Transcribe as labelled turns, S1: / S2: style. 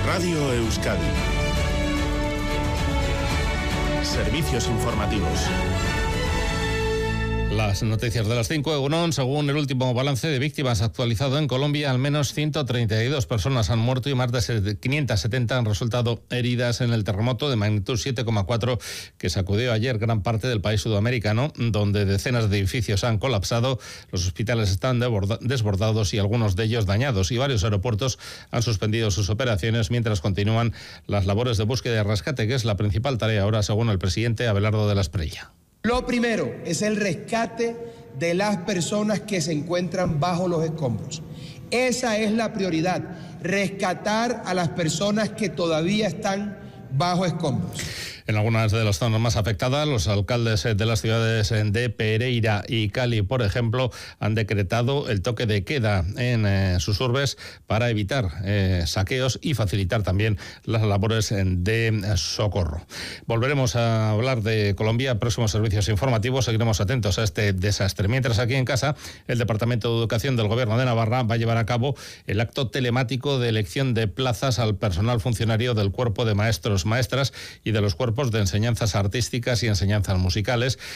S1: Radio Euskadi. Servicios informativos.
S2: Las noticias de las 5, Egunon. Según el último balance de víctimas actualizado en Colombia, al menos 132 personas han muerto y más de 570 han resultado heridas en el terremoto de magnitud 7,4 que sacudió ayer gran parte del país sudamericano, donde decenas de edificios han colapsado, los hospitales están desbordados y algunos de ellos dañados, y varios aeropuertos han suspendido sus operaciones mientras continúan las labores de búsqueda y rescate, que es la principal tarea ahora, según el presidente Abelardo de la Espriella.
S3: Lo primero es el rescate de las personas que se encuentran bajo los escombros. Esa es la prioridad, rescatar a las personas que todavía están bajo escombros.
S2: En algunas de las zonas más afectadas, los alcaldes de las ciudades de Pereira y Cali, por ejemplo, han decretado el toque de queda en sus urbes para evitar saqueos y facilitar también las labores de socorro. Volveremos a hablar de Colombia, próximos servicios informativos, seguiremos atentos a este desastre. Mientras, aquí en casa, el Departamento de Educación del Gobierno de Navarra va a llevar a cabo el acto telemático de elección de plazas al personal funcionario del cuerpo de maestros, maestras y de los cuerpos de enseñanzas artísticas y enseñanzas musicales.